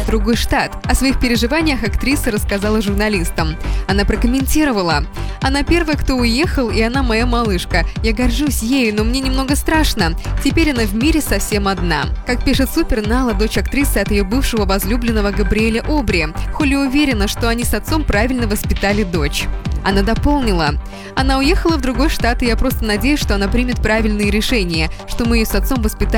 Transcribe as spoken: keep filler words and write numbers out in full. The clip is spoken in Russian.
в другой штат. О своих переживаниях актриса рассказала журналистам. Она прокомментировала: «Она первая, кто уехал, и она моя малышка. Я горжусь ею, но мне немного страшно. Теперь она в мире совсем одна». Как пишет Супер, Нала – дочь актрисы от ее бывшего возлюбленного Габриэля Обри. Холли уверена, что они с отцом правильно воспитали дочь. Она дополнила: «Она уехала в другой штат, и я просто надеюсь, что она примет правильные решения, что мы ее с отцом воспитали